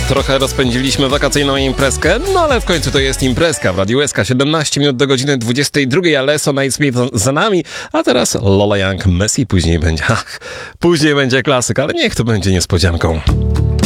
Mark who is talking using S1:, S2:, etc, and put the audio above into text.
S1: Trochę rozpędziliśmy wakacyjną imprezkę, no ale w końcu to jest imprezka w Radiu SK. 17 minut do godziny 22, ale So Nice Smith za nami, a teraz Lola Young, Messi, później będzie klasyk, ale niech to będzie niespodzianką.